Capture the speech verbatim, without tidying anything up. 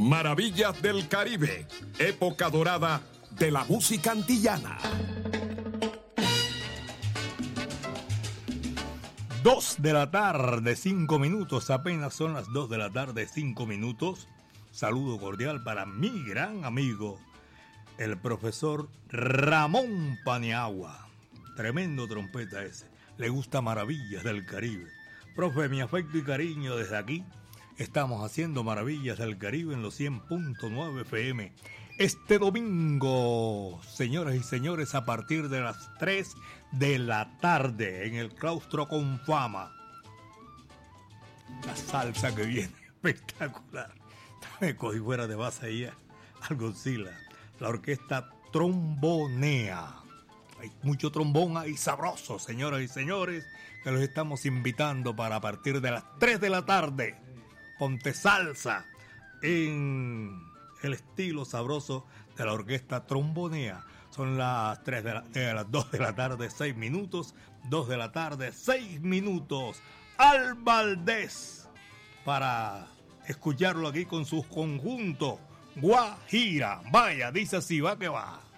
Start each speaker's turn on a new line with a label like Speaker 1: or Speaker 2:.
Speaker 1: Maravillas del Caribe, época dorada de la música antillana.
Speaker 2: Dos de la tarde, cinco minutos, apenas son las dos de la tarde, cinco minutos. Saludo cordial para mi gran amigo, el profesor Ramón Paniagua. Tremendo trompeta ese, le gusta Maravillas del Caribe. Profe, mi afecto y cariño desde aquí. Estamos haciendo Maravillas del Caribe en los cien punto nueve F M. Este domingo, señoras y señores, a partir de las tres de la tarde en el Claustro con Fama. La salsa que viene, espectacular. Me cogí fuera de base ahí al Godzilla. La orquesta Trombonea. Hay mucho trombón ahí sabroso, señoras y señores, que los estamos invitando para a partir de las tres de la tarde. Ponte salsa en el estilo sabroso de la orquesta Trombonea. Son las tres de la, eh, las dos de la tarde, seis minutos. dos de la tarde, seis minutos. Al Valdés para escucharlo aquí con sus conjuntos Guajira. Vaya, dice así, va que va.